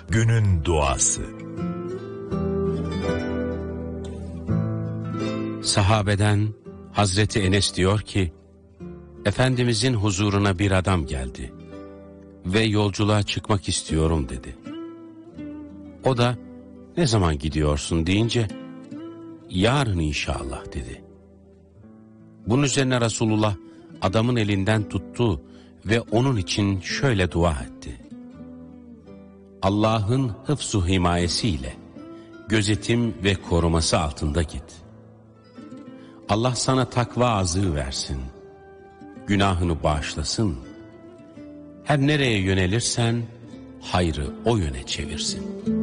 Günün duası. Sahabeden Hazreti Enes diyor ki, Efendimizin huzuruna bir adam geldi ve yolculuğa çıkmak istiyorum dedi. O da, ne zaman gidiyorsun deyince, yarın inşallah dedi. Bunun üzerine Resulullah adamın elinden tuttu ve onun için şöyle dua etti. Allah'ın hıfzu himayesiyle, gözetim ve koruması altında git. Allah sana takva azığı versin, günahını bağışlasın, her nereye yönelirsen hayrı o yöne çevirsin.